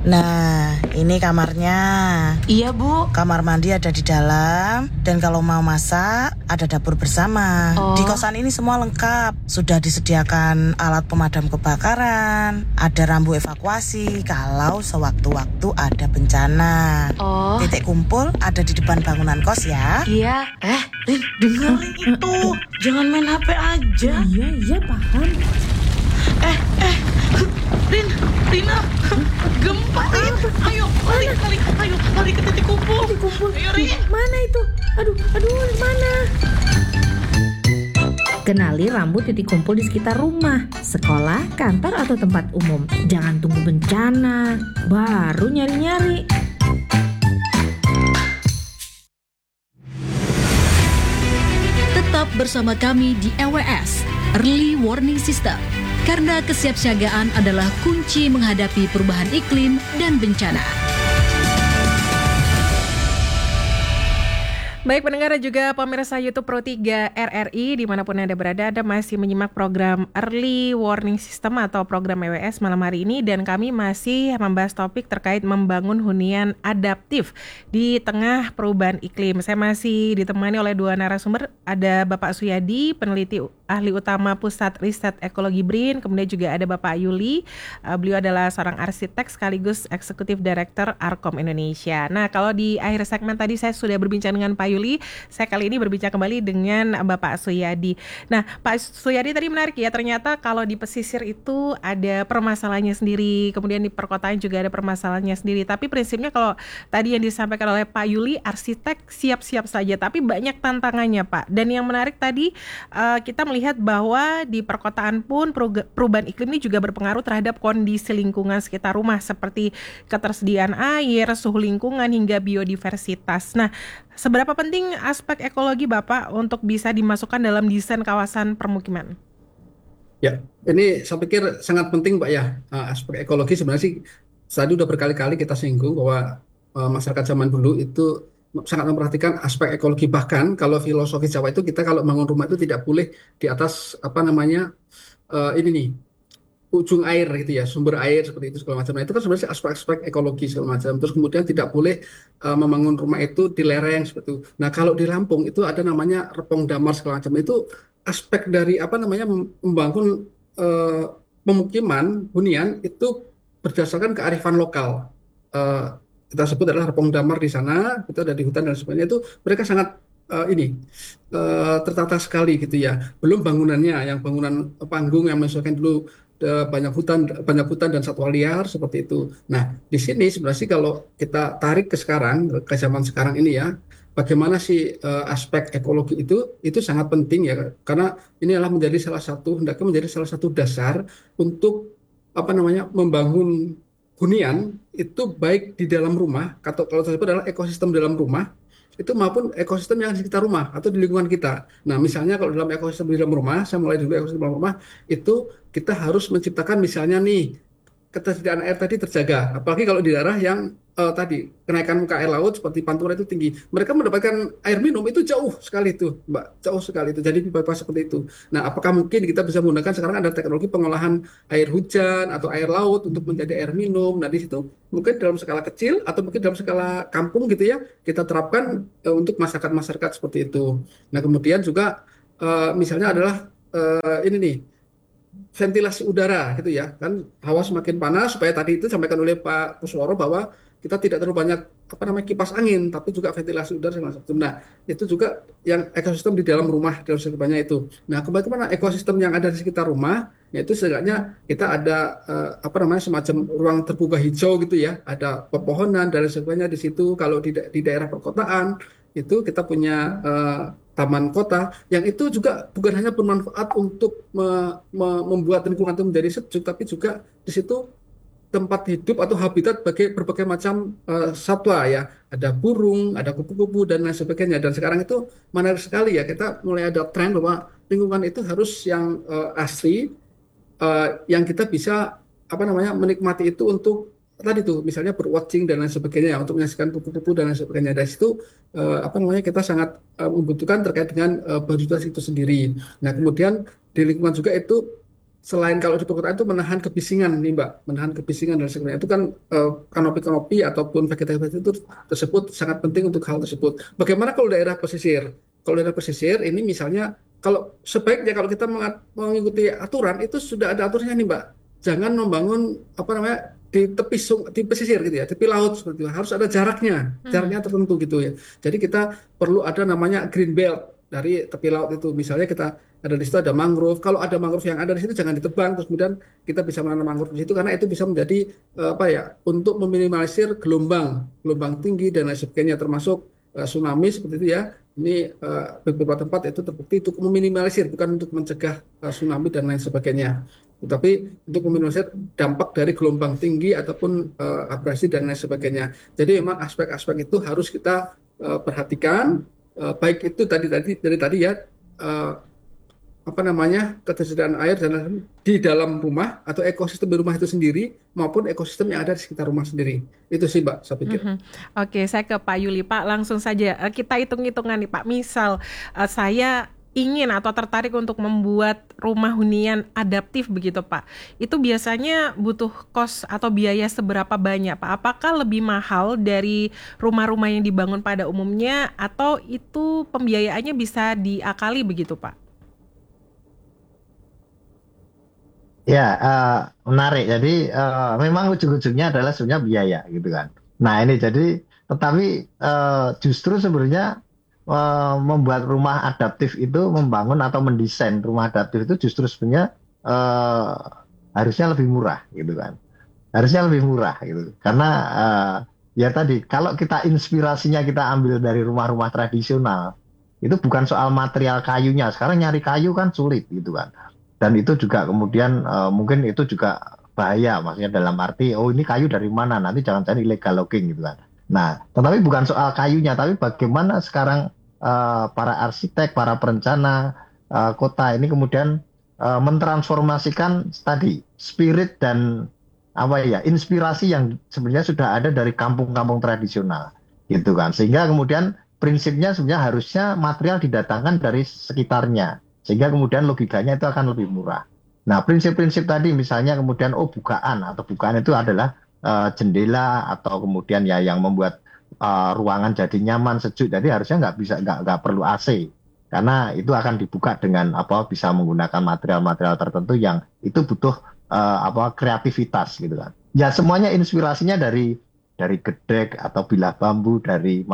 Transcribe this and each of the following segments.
Nah, ini kamarnya. Iya, Bu. Kamar mandi ada di dalam, dan kalau mau masak, ada dapur bersama. Di kosan ini semua lengkap. Sudah disediakan alat pemadam kebakaran, ada rambu evakuasi kalau sewaktu-waktu ada bencana. Titik kumpul ada di depan bangunan kos ya. Iya. Rin, dengerin itu. Jangan main HP aja. Iya, paham. Rina, gempa, Rin. Ayo, lari ke titik kumpul. Ayo, Rin. Mana itu? Aduh, mana? Kenali rambu titik kumpul di sekitar rumah, sekolah, kantor, atau tempat umum. Jangan tunggu bencana, baru nyari-nyari. Tetap bersama kami di EWS, Early Warning System. Karena kesiapsiagaan adalah kunci menghadapi perubahan iklim dan bencana. Baik pendengar dan juga pemirsa YouTube Pro 3 RRI dimanapun Anda berada, Anda masih menyimak program Early Warning System atau program EWS malam hari ini, dan kami masih membahas topik terkait membangun hunian adaptif di tengah perubahan iklim. Saya masih ditemani oleh dua narasumber, ada Bapak Suyadi, peneliti ahli utama Pusat Riset Ekologi BRIN, kemudian juga ada Bapak Yuli, beliau adalah seorang arsitek sekaligus Eksekutif Director Arkom Indonesia. Nah, kalau di akhir segmen tadi saya sudah berbincang dengan Pak Yuli, saya kali ini berbincang kembali dengan Bapak Suyadi. Nah, Pak Suyadi tadi menarik ya, ternyata kalau di pesisir itu ada permasalahannya sendiri, kemudian di perkotaan juga ada permasalahannya sendiri. Tapi prinsipnya kalau tadi yang disampaikan oleh Pak Yuli, arsitek siap-siap saja, tapi banyak tantangannya, Pak. Dan yang menarik tadi kita melihat bahwa di perkotaan pun perubahan iklim ini juga berpengaruh terhadap kondisi lingkungan sekitar rumah, seperti ketersediaan air, suhu lingkungan, hingga biodiversitas. Nah, seberapa penting aspek ekologi Bapak untuk bisa dimasukkan dalam desain kawasan permukiman? Ya, ini saya pikir sangat penting, Pak ya. Aspek ekologi sebenarnya sih tadi udah berkali-kali kita singgung bahwa masyarakat zaman dulu itu sangat memperhatikan aspek ekologi. Bahkan kalau filosofi Jawa itu kita kalau bangun rumah itu tidak boleh di atas ini nih, ujung air gitu ya, sumber air seperti itu segala macam. Nah, itu kan sebenarnya aspek-aspek ekologi segala macam. Terus kemudian tidak boleh membangun rumah itu di lereng seperti itu. Nah, kalau di Lampung itu ada namanya repong damar segala macam. Itu aspek dari membangun pemukiman hunian itu berdasarkan kearifan lokal. Kita sebut adalah repong damar di sana, itu ada di hutan dan sebagainya. Itu mereka sangat tertata sekali gitu ya. Belum bangunannya, yang bangunan panggung yang menyesuaikan dulu banyak hutan dan satwa liar seperti itu. Nah, di sini sebenarnya kalau kita tarik ke zaman sekarang ini ya, bagaimana sih aspek ekologi itu sangat penting ya, karena ini adalah hendaknya menjadi salah satu dasar untuk membangun hunian itu baik di dalam rumah, atau kalau saya sebut adalah ekosistem dalam rumah itu, maupun ekosistem yang di sekitar rumah atau di lingkungan kita. Nah, misalnya kalau dalam ekosistem di dalam rumah, saya mulai dulu ekosistem dalam rumah, itu kita harus menciptakan misalnya nih, ketersediaan air tadi terjaga. Apalagi kalau di daerah yang tadi kenaikan muka air laut seperti Pantura itu tinggi, mereka mendapatkan air minum itu jauh sekali itu, Mbak, jauh sekali itu. Jadi pipa seperti itu. Nah, apakah mungkin kita bisa menggunakan, sekarang ada teknologi pengolahan air hujan atau air laut untuk menjadi air minum. Nah, di situ mungkin dalam skala kecil atau mungkin dalam skala kampung gitu ya, kita terapkan untuk masyarakat seperti itu. Nah, kemudian juga misalnya adalah ini nih, ventilasi udara gitu ya, kan hawa semakin panas, supaya tadi itu disampaikan oleh Pak Kusworo bahwa kita tidak terlalu banyak kipas angin, tapi juga ventilasi udara segala macam. Nah, itu juga yang ekosistem di dalam rumah, dalam sekitarnya itu. Nah, bagaimana ekosistem yang ada di sekitar rumah, yaitu setidaknya kita ada semacam ruang terbuka hijau gitu ya, ada pepohonan dan sebagainya di situ. Kalau di daerah perkotaan itu kita punya taman kota yang itu juga bukan hanya bermanfaat untuk membuat lingkungan itu menjadi sejuk, tapi juga di situ tempat hidup atau habitat bagi berbagai macam satwa ya, ada burung, ada kupu-kupu dan lain sebagainya. Dan sekarang itu menarik sekali ya, kita mulai ada tren bahwa lingkungan itu harus yang asri, yang kita bisa menikmati itu untuk tadi tuh misalnya birdwatching dan lain sebagainya, untuk menyaksikan kupu-kupu dan lain sebagainya. Dari situ kita sangat membutuhkan terkait dengan biodiversitas itu sendiri. Nah, kemudian di lingkungan juga itu selain kalau di perkotaan itu menahan kebisingan nih Mbak, menahan kebisingan dan sebagainya. Itu kan kanopi-kanopi ataupun vegetatif itu tersebut sangat penting untuk hal tersebut. Bagaimana kalau daerah pesisir? Kalau daerah pesisir ini misalnya kalau sebaiknya kalau kita mengikuti aturan itu sudah ada aturannya nih Mbak. Jangan membangun apa namanya di tepi di pesisir gitu ya, tepi laut seperti itu. Harus ada jaraknya tertentu gitu ya. Jadi kita perlu ada namanya green belt dari tepi laut itu. Misalnya kita ada di situ ada mangrove. Kalau ada mangrove yang ada di situ jangan ditebang, terus kemudian kita bisa menanam mangrove di situ karena itu bisa menjadi apa ya, untuk meminimalisir gelombang tinggi dan lain sebagainya, termasuk tsunami seperti itu ya. Ini beberapa tempat itu terbukti untuk meminimalisir, bukan untuk mencegah tsunami dan lain sebagainya, tetapi untuk meminimalisir dampak dari gelombang tinggi ataupun abrasi dan lain sebagainya. Jadi memang aspek-aspek itu harus kita perhatikan, baik itu dari tadi ya, apa namanya, ketersediaan air dan di dalam rumah atau ekosistem di rumah itu sendiri maupun ekosistem yang ada di sekitar rumah sendiri. Itu sih Mbak, saya pikir. Oke, saya ke Pak Yuli. Pak, langsung saja kita hitung-hitungan nih Pak. Misal saya ingin atau tertarik untuk membuat rumah hunian adaptif begitu Pak. Itu biasanya butuh kos atau biaya seberapa banyak Pak? Apakah lebih mahal dari rumah-rumah yang dibangun pada umumnya atau itu pembiayaannya bisa diakali begitu Pak? Ya, menarik. Jadi memang ujung-ujungnya adalah sebenarnya biaya gitu kan. Nah ini jadi, tetapi justru sebenarnya membuat rumah adaptif itu, membangun atau mendesain rumah adaptif itu justru sebenarnya harusnya lebih murah gitu kan. Harusnya lebih murah gitu. Karena ya tadi, kalau kita inspirasinya kita ambil dari rumah-rumah tradisional, itu bukan soal material kayunya. Sekarang nyari kayu kan sulit gitu kan. Dan itu juga kemudian mungkin itu juga bahaya, maksudnya dalam arti ini kayu dari mana, nanti jangan-jangan illegal logging gitu kan. Nah, tetapi bukan soal kayunya, tapi bagaimana sekarang para arsitek, para perencana kota ini kemudian mentransformasikan tadi spirit dan apa ya, inspirasi yang sebenarnya sudah ada dari kampung-kampung tradisional gitu kan. Sehingga kemudian prinsipnya sebenarnya harusnya material didatangkan dari sekitarnya. Sehingga kemudian logikanya itu akan lebih murah. Nah, prinsip-prinsip tadi misalnya kemudian bukaan itu adalah jendela atau kemudian ya yang membuat ruangan jadi nyaman, sejuk. Jadi harusnya nggak perlu AC karena itu akan dibuka dengan bisa menggunakan material-material tertentu yang itu butuh kreativitas gitu kan. Ya semuanya inspirasinya dari gedek atau bilah bambu,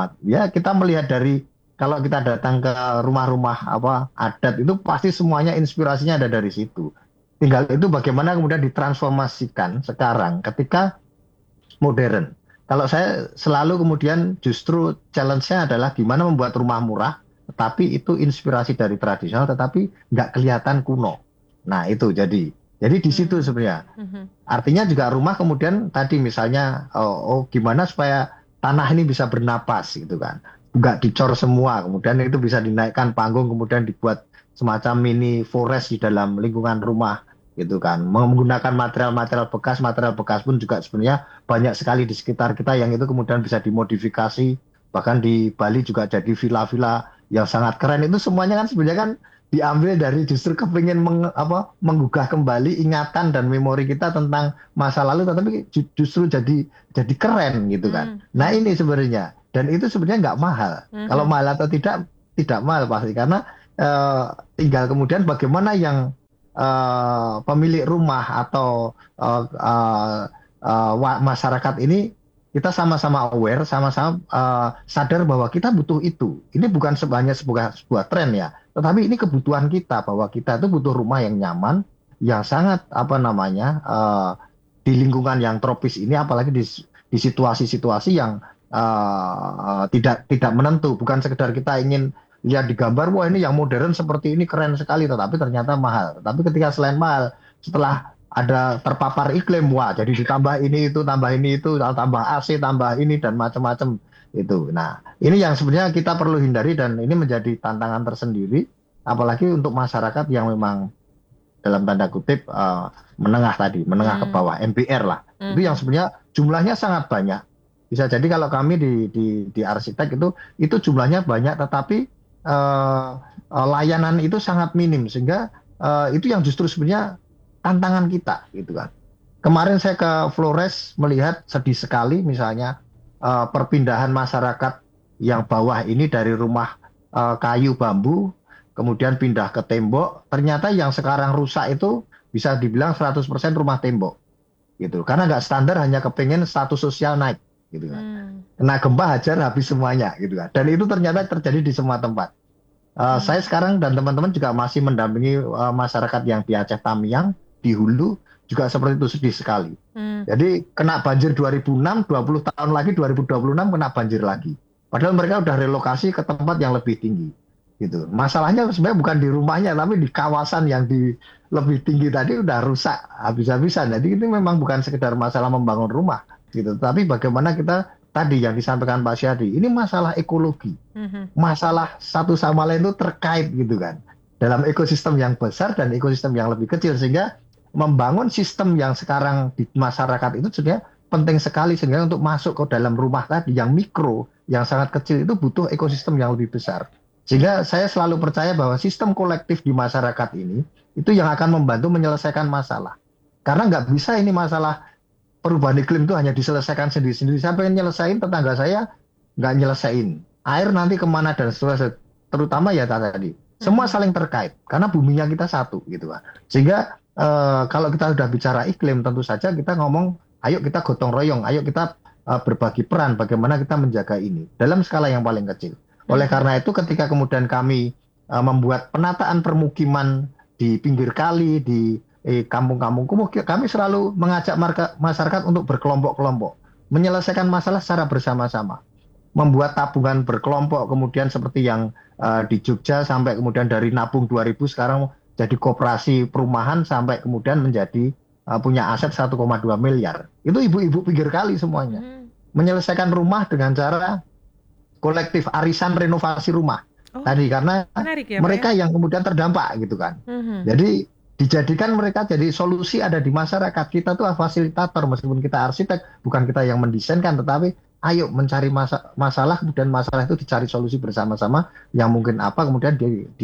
ya kita melihat dari, kalau kita datang ke rumah-rumah adat itu pasti semuanya inspirasinya ada dari situ. Tinggal itu bagaimana kemudian ditransformasikan sekarang ketika modern. Kalau saya selalu kemudian justru challenge-nya adalah gimana membuat rumah murah, tetapi itu inspirasi dari tradisional, tetapi nggak kelihatan kuno. Nah itu jadi di situ sebenarnya. Artinya juga rumah kemudian tadi misalnya, gimana supaya tanah ini bisa bernapas gitu kan. Nggak dicor semua, kemudian itu bisa dinaikkan panggung, kemudian dibuat semacam mini forest di dalam lingkungan rumah gitu kan, menggunakan material bekas pun juga sebenarnya banyak sekali di sekitar kita yang itu kemudian bisa dimodifikasi, bahkan di Bali juga jadi villa-villa yang sangat keren. Itu semuanya kan sebenarnya kan diambil dari justru kepingin menggugah kembali ingatan dan memori kita tentang masa lalu, tetapi justru jadi keren gitu kan. Nah ini sebenarnya. Dan itu sebenarnya nggak mahal. Kalau mahal atau tidak mahal pasti. Karena tinggal kemudian bagaimana yang pemilik rumah atau masyarakat ini, kita sama-sama aware, sama-sama sadar bahwa kita butuh itu. Ini bukan hanya sebuah tren ya. Tetapi ini kebutuhan kita, bahwa kita itu butuh rumah yang nyaman, yang sangat di lingkungan yang tropis ini, apalagi di situasi-situasi yang tidak menentu. Bukan sekedar kita ingin lihat di gambar, wah ini yang modern seperti ini keren sekali, tetapi ternyata mahal. Tapi ketika selain mahal, setelah ada terpapar iklim, wah jadi ditambah ini itu, tambah AC, tambah ini dan macam-macam itu. Nah ini yang sebenarnya kita perlu hindari, dan ini menjadi tantangan tersendiri, apalagi untuk masyarakat yang memang dalam tanda kutip menengah ke bawah, MPR lah. Itu yang sebenarnya jumlahnya sangat banyak. Bisa jadi kalau kami di arsitek itu jumlahnya banyak, tetapi layanan itu sangat minim, sehingga itu yang justru sebenarnya tantangan kita gitu kan. Kemarin saya ke Flores melihat sedih sekali misalnya perpindahan masyarakat yang bawah ini dari rumah kayu bambu kemudian pindah ke tembok, ternyata yang sekarang rusak itu bisa dibilang 100% rumah tembok gitu. Karena nggak standar, hanya kepengen status sosial naik gitu kan. Kena gempa hajar habis semuanya gitu kan. Dan itu ternyata terjadi di semua tempat. Saya sekarang dan teman-teman juga masih mendampingi masyarakat yang di Aceh Tamiang, di Hulu, juga seperti itu, sedih sekali. Jadi kena banjir 2006, 20 tahun lagi 2026 kena banjir lagi. Padahal mereka udah relokasi ke tempat yang lebih tinggi. Gitu. Masalahnya sebenarnya bukan di rumahnya, tapi di kawasan yang lebih tinggi tadi udah rusak habis-habisan. Jadi itu memang bukan sekedar masalah membangun rumah, gitu. Tapi bagaimana kita tadi yang disampaikan Pak Syadi, ini masalah ekologi, masalah satu sama lain itu terkait gitu kan. Dalam ekosistem yang besar dan ekosistem yang lebih kecil, sehingga membangun sistem yang sekarang di masyarakat itu sebenarnya penting sekali, sehingga untuk masuk ke dalam rumah tadi yang mikro, yang sangat kecil itu butuh ekosistem yang lebih besar. Sehingga saya selalu percaya bahwa sistem kolektif di masyarakat ini itu yang akan membantu menyelesaikan masalah. Karena nggak bisa ini masalah perubahan iklim itu hanya diselesaikan sendiri-sendiri. Saya pengen nyelesain, tetangga saya nggak nyelesain. Air nanti kemana dan seterusnya. Terutama ya tadi. Semua saling terkait. Karena buminya kita satu gitu kan. Sehingga kalau kita sudah bicara iklim, tentu saja kita ngomong, ayo kita gotong royong, ayo kita berbagi peran bagaimana kita menjaga ini dalam skala yang paling kecil. Oleh karena itu ketika kemudian kami membuat penataan permukiman di pinggir kali, di kampung-kampung kumuh, kami selalu mengajak masyarakat untuk berkelompok-kelompok, menyelesaikan masalah secara bersama-sama, membuat tabungan berkelompok, kemudian seperti yang di Jogja sampai kemudian dari nabung 2.000 sekarang jadi koperasi perumahan sampai kemudian menjadi punya aset 1,2 miliar. Itu ibu-ibu pinggir kali semuanya. Menyelesaikan rumah dengan cara kolektif, arisan renovasi rumah. Tadi karena ya, mereka yang kemudian terdampak gitu kan. Jadi dijadikan mereka jadi solusi ada di masyarakat. Kita tuh fasilitator, meskipun kita arsitek, bukan kita yang mendesainkan, tetapi ayo mencari masalah, kemudian masalah itu dicari solusi bersama-sama yang mungkin apa, kemudian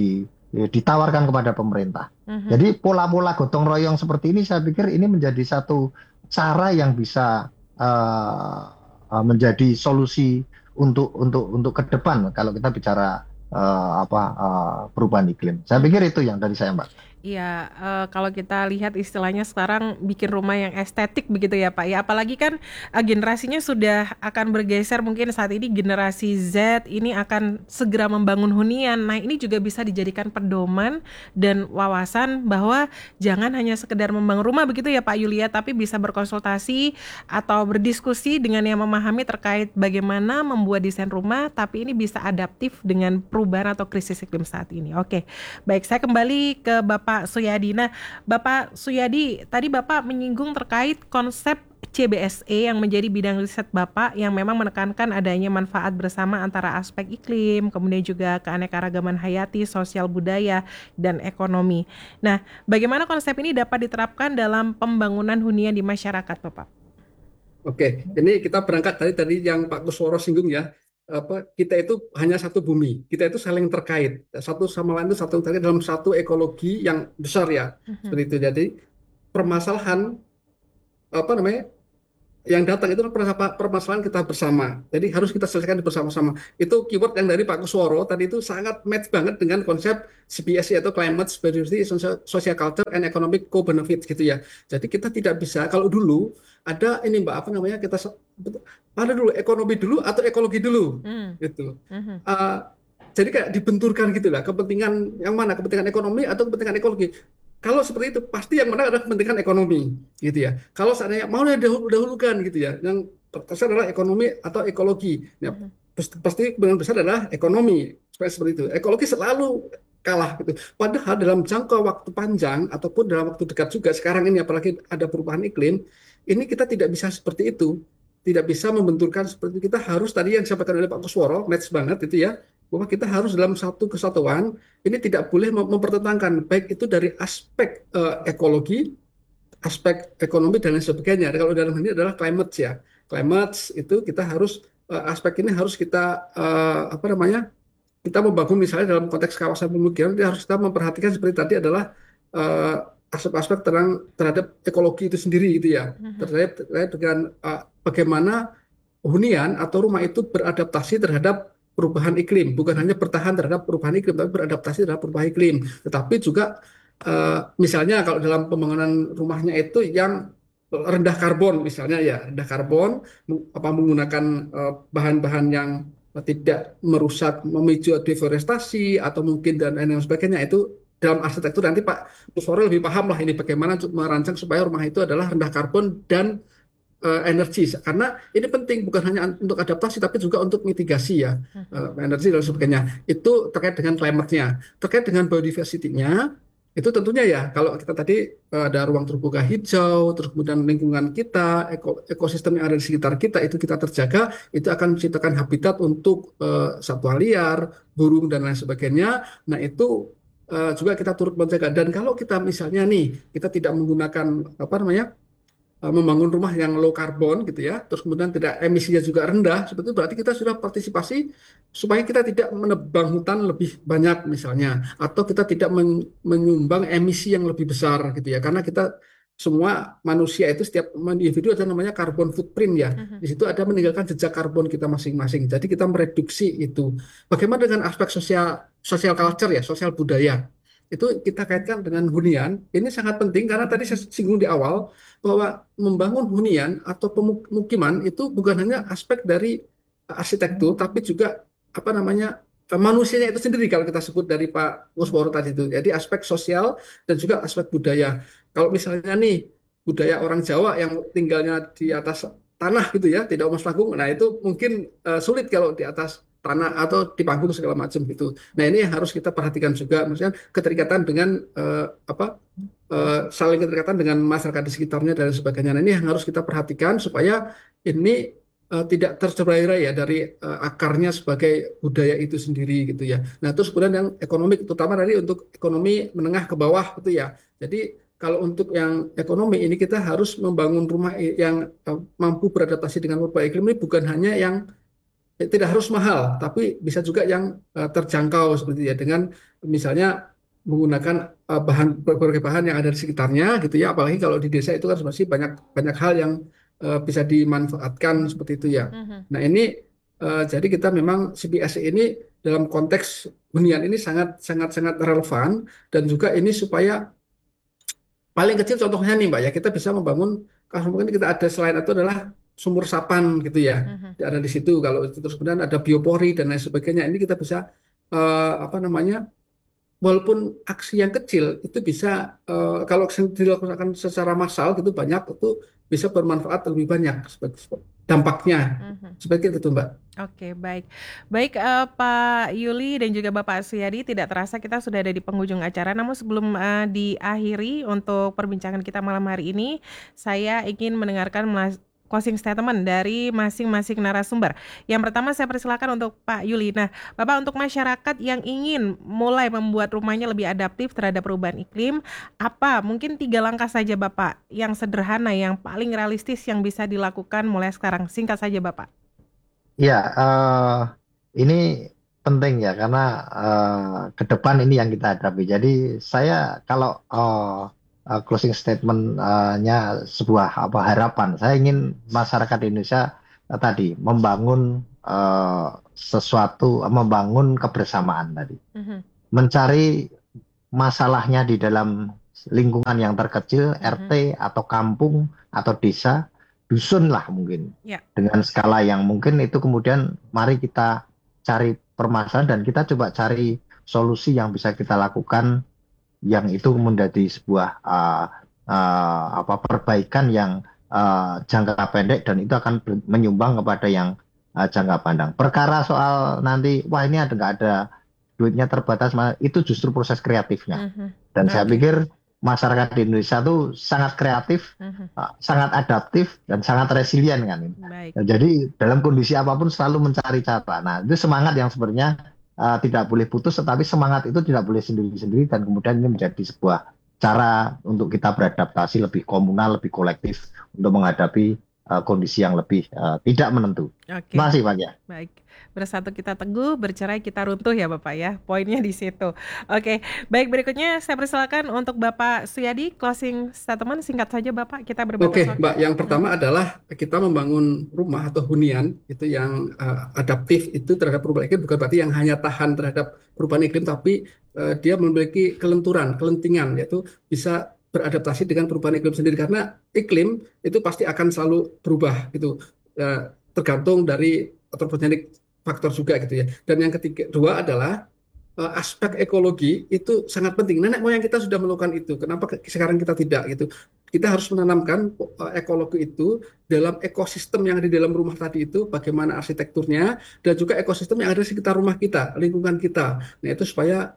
ditawarkan kepada pemerintah. Jadi pola-pola gotong royong seperti ini saya pikir ini menjadi satu cara yang bisa menjadi solusi untuk ke depan kalau kita bicara perubahan iklim. Saya pikir itu yang dari saya, Mbak. Iya, kalau kita lihat istilahnya sekarang bikin rumah yang estetik begitu ya Pak ya, apalagi kan generasinya sudah akan bergeser, mungkin saat ini generasi Z ini akan segera membangun hunian. Nah ini juga bisa dijadikan pedoman dan wawasan bahwa jangan hanya sekedar membangun rumah begitu ya Pak Yulia, tapi bisa berkonsultasi atau berdiskusi dengan yang memahami terkait bagaimana membuat desain rumah, tapi ini bisa adaptif dengan perubahan atau krisis iklim saat ini. Oke, baik, saya kembali ke Bapak Suyadi. Nah, Bapak Suyadi, tadi Bapak menyinggung terkait konsep CBSE yang menjadi bidang riset Bapak yang memang menekankan adanya manfaat bersama antara aspek iklim, kemudian juga keanekaragaman hayati, sosial budaya, dan ekonomi. Nah, bagaimana konsep ini dapat diterapkan dalam pembangunan hunian di masyarakat, Bapak? Oke, ini kita berangkat tadi yang Pak Kusworo singgung ya. Kita itu hanya satu bumi, kita itu saling terkait, satu sama lain itu satu terkait dalam satu ekologi yang besar ya, seperti itu. Jadi permasalahan yang datang itu permasalahan kita bersama. Jadi harus kita selesaikan bersama-sama. Itu keyword yang dari Pak Kusworo tadi itu sangat match banget dengan konsep CBSE atau Climate, Biodiversity, Social Culture, and Economic Co-Benefits gitu ya. Jadi kita tidak bisa, kalau dulu ada ini Mbak, kita ada dulu ekonomi dulu atau ekologi dulu gitu. Jadi kayak dibenturkan gitu lah, kepentingan yang mana, kepentingan ekonomi atau kepentingan ekologi. Kalau seperti itu pasti yang menang adalah kepentingan ekonomi gitu ya. Kalau seandainya mau dahulukan gitu ya, yang terbesar adalah ekonomi atau ekologi. Ya, pasti kepentingan besar adalah ekonomi. Seperti itu. Ekologi selalu kalah gitu. Padahal dalam jangka waktu panjang ataupun dalam waktu dekat juga sekarang ini, apalagi ada perubahan iklim, ini kita tidak bisa seperti itu. Tidak bisa membenturkan seperti itu. Kita harus tadi yang disampaikan oleh Pak Kusworo, match banget itu ya, bahwa kita harus dalam satu kesatuan, ini tidak boleh mempertentangkan, baik itu dari aspek ekologi, aspek ekonomi, dan lain sebagainya. Kalau dalam ini adalah climate ya. Climate itu kita harus, aspek ini harus kita, kita membangun misalnya dalam konteks kawasan pemukiman, harus kita memperhatikan seperti tadi adalah aspek-aspek terhadap ekologi itu sendiri gitu ya, terkait dengan bagaimana hunian atau rumah itu beradaptasi terhadap perubahan iklim, bukan hanya bertahan terhadap perubahan iklim, tapi beradaptasi terhadap perubahan iklim. Tetapi juga misalnya kalau dalam pembangunan rumahnya itu yang rendah karbon, misalnya ya rendah karbon, menggunakan bahan-bahan yang tidak merusak, memicu deforestasi atau mungkin dan lain sebagainya, itu dalam arsitektur nanti Pak Kusworo lebih paham lah ini bagaimana merancang supaya rumah itu adalah rendah karbon dan energi, karena ini penting bukan hanya untuk adaptasi tapi juga untuk mitigasi ya, energi dan sebagainya. Itu terkait dengan climate-nya, terkait dengan biodiversity-nya. Itu tentunya ya kalau kita tadi ada ruang terbuka hijau, terus kemudian lingkungan kita, ekosistem yang ada di sekitar kita itu kita terjaga, itu akan menciptakan habitat untuk satwa liar, burung dan lain sebagainya. Nah itu juga kita turut menjaga. Dan kalau kita misalnya nih kita tidak menggunakan membangun rumah yang low carbon gitu ya, terus kemudian tidak emisinya juga rendah, seperti itu berarti kita sudah partisipasi supaya kita tidak menebang hutan lebih banyak misalnya, atau kita tidak menyumbang emisi yang lebih besar gitu ya, karena kita semua manusia itu setiap individu ada namanya carbon footprint ya, di situ ada meninggalkan jejak karbon kita masing-masing. Jadi kita mereduksi itu. Bagaimana dengan aspek social culture ya, sosial budaya? Itu kita kaitkan dengan hunian. Ini sangat penting karena tadi saya singgung di awal bahwa membangun hunian atau pemukiman itu bukan hanya aspek dari arsitektur, tapi juga manusianya itu sendiri kalau kita sebut dari Pak Kusworo tadi itu. Jadi aspek sosial dan juga aspek budaya. Kalau misalnya nih budaya orang Jawa yang tinggalnya di atas tanah gitu ya, tidak umas panggung, nah itu mungkin sulit kalau di atas tanah atau di panggung segala macam gitu. Nah ini yang harus kita perhatikan juga, maksudnya keterikatan dengan saling keterikatan dengan masyarakat di sekitarnya dan sebagainya. Nah ini yang harus kita perhatikan supaya ini tidak tercerai ya dari akarnya sebagai budaya itu sendiri gitu ya. Nah terus kemudian yang ekonomi, terutama tadi untuk ekonomi menengah ke bawah gitu ya. Jadi kalau untuk yang ekonomi ini kita harus membangun rumah yang mampu beradaptasi dengan perubahan iklim ini bukan hanya yang tidak harus mahal, tapi bisa juga yang terjangkau seperti ya, dengan misalnya menggunakan berbagai bahan yang ada di sekitarnya gitu ya. Apalagi kalau di desa itu kan masih banyak hal yang bisa dimanfaatkan seperti itu ya. Nah ini jadi kita memang CBS ini dalam konteks hunian ini sangat relevan, dan juga ini supaya paling kecil contohnya nih Mbak ya, kita bisa membangun, kalau mungkin kita ada selain itu adalah sumur resapan gitu ya, ada di situ. Kalau terus kemudian ada biopori dan lain sebagainya, ini kita bisa walaupun aksi yang kecil itu bisa kalau dilakukan secara massal gitu banyak, itu bisa bermanfaat lebih banyak dampaknya seperti itu Mbak. Oke, baik Pak Yuli dan juga Bapak Suyadi, tidak terasa kita sudah ada di penghujung acara. Namun sebelum diakhiri untuk perbincangan kita malam hari ini, saya ingin mendengarkan closing statement dari masing-masing narasumber. Yang pertama saya persilakan untuk Pak Yuli. Nah, Bapak, untuk masyarakat yang ingin mulai membuat rumahnya lebih adaptif terhadap perubahan iklim, apa mungkin 3 langkah saja Bapak yang sederhana, yang paling realistis yang bisa dilakukan mulai sekarang? Singkat saja Bapak. Ya, ini penting ya karena ke depan ini yang kita hadapi. Jadi saya kalau closing statement-nya sebuah harapan. Saya ingin masyarakat Indonesia tadi membangun membangun kebersamaan tadi. Mencari masalahnya di dalam lingkungan yang terkecil, RT atau kampung atau desa, dusun lah mungkin. Dengan skala yang mungkin itu, kemudian mari kita cari permasalahan dan kita coba cari solusi yang bisa kita lakukan, yang itu menjadi sebuah perbaikan yang jangka pendek, dan itu akan menyumbang kepada yang jangka panjang. Perkara soal nanti ini nggak ada duitnya terbatas, itu justru proses kreatifnya. Dan saya pikir masyarakat di Indonesia itu sangat kreatif, sangat adaptif, dan sangat resilient kan. Jadi dalam kondisi apapun selalu mencari cara. Nah itu semangat yang sebenarnya tidak boleh putus, tetapi semangat itu tidak boleh sendiri-sendiri, dan kemudian ini menjadi sebuah cara untuk kita beradaptasi lebih komunal, lebih kolektif untuk menghadapi kondisi yang lebih tidak menentu. Oke. Terima kasih Pak ya. Baik, bersatu kita teguh, bercerai kita runtuh ya Bapak ya. Poinnya di situ. Oke, baik, berikutnya saya persilakan untuk Bapak Suyadi closing statement singkat saja Bapak, kita berbatas Oke, waktu. Mbak, yang pertama adalah kita membangun rumah atau hunian itu yang adaptif itu terhadap perubahan iklim, bukan berarti yang hanya tahan terhadap perubahan iklim, tapi dia memiliki kelentingan, yaitu bisa beradaptasi dengan perubahan iklim sendiri, karena iklim itu pasti akan selalu berubah gitu, tergantung dari antropogenik faktor juga gitu ya. Dan yang kedua adalah aspek ekologi itu sangat penting. Nenek moyang kita sudah melakukan itu. Kenapa sekarang kita tidak gitu? Kita harus menanamkan ekologi itu dalam ekosistem yang ada di dalam rumah tadi itu, bagaimana arsitekturnya, dan juga ekosistem yang ada di sekitar rumah kita, lingkungan kita. Nah itu supaya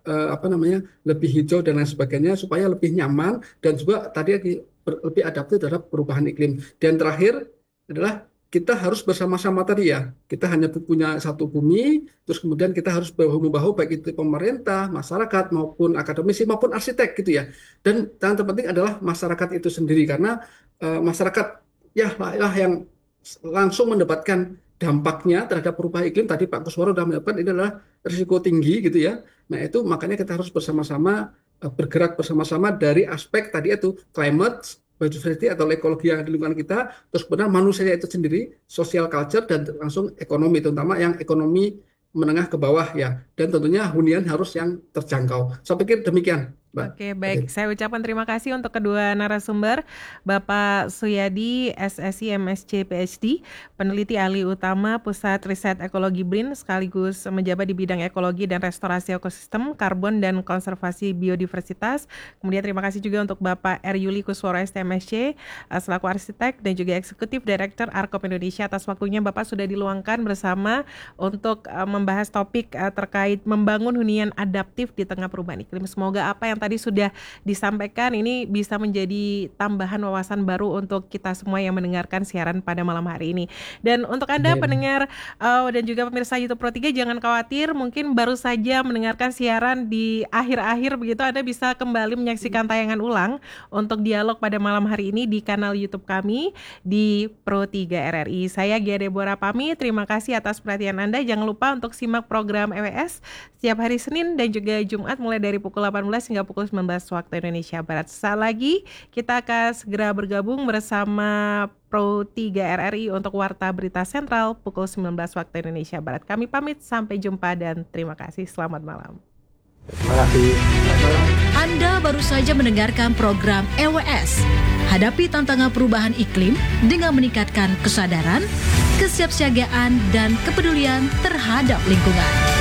lebih hijau dan lain sebagainya, supaya lebih nyaman dan juga tadi lebih adaptif terhadap perubahan iklim. Dan terakhir adalah kita harus bersama-sama tadi ya, kita hanya punya satu bumi, terus kemudian kita harus bahu-membahu baik itu pemerintah, masyarakat maupun akademisi maupun arsitek gitu ya. Dan yang terpenting adalah masyarakat itu sendiri, karena masyarakat lah yang langsung mendapatkan dampaknya terhadap perubahan iklim. Tadi Pak Kusworo sudah menyebutkan ini adalah risiko tinggi gitu ya. Nah itu makanya kita harus bersama-sama bergerak bersama-sama dari aspek tadi itu climate, biodiversity atau ekologi yang di lingkungan kita, terus kemudian manusia itu sendiri, social culture, dan langsung ekonomi, terutama yang ekonomi menengah ke bawah ya, dan tentunya hunian harus yang terjangkau. Saya pikir demikian, Mbak. Oke, baik. Saya ucapkan terima kasih untuk kedua narasumber, Bapak Suyadi, SSI MSc PhD, peneliti ahli utama Pusat Riset Ekologi BRIN, sekaligus menjabat di bidang ekologi dan restorasi ekosistem, karbon dan konservasi biodiversitas. Kemudian terima kasih juga untuk Bapak R. Yuli Kusworo STMSc, selaku arsitek dan juga eksekutif direktur Arkop Indonesia. Atas waktunya Bapak sudah diluangkan bersama untuk membahas topik terkait membangun hunian adaptif di tengah perubahan iklim. Semoga apa yang tadi sudah disampaikan ini bisa menjadi tambahan wawasan baru untuk kita semua yang mendengarkan siaran pada malam hari ini. Dan untuk Anda pendengar dan juga pemirsa YouTube Pro 3, jangan khawatir, mungkin baru saja mendengarkan siaran di akhir-akhir begitu, Anda bisa kembali menyaksikan tayangan ulang untuk dialog pada malam hari ini di kanal YouTube kami di Pro 3 RRI. Saya Gia Deborah pamit, terima kasih atas perhatian Anda. Jangan lupa untuk simak program EWS setiap hari Senin dan juga Jumat mulai dari pukul 18 hingga pukul 19 waktu Indonesia Barat. Sesaat lagi kita akan segera bergabung bersama Pro 3 RRI untuk Warta Berita Sentral pukul 19 waktu Indonesia Barat. Kami pamit, sampai jumpa dan terima kasih. Selamat malam. Terima kasih. Anda baru saja mendengarkan program EWS. Hadapi tantangan perubahan iklim dengan meningkatkan kesadaran, kesiapsiagaan, dan kepedulian terhadap lingkungan.